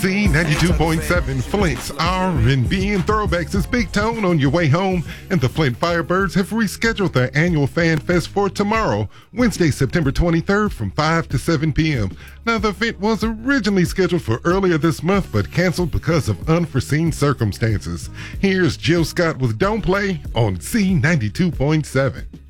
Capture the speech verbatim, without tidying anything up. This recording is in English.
Z ninety-two point seven, Flint's R and B and Throwbacks is Big Tone on your way home, and the Flint Firebirds have rescheduled their annual Fan Fest for tomorrow, Wednesday, September twenty-third from five to seven p.m. Now, the event was originally scheduled for earlier this month, but canceled because of unforeseen circumstances. Here's Jill Scott with Don't Play on Z ninety-two point seven.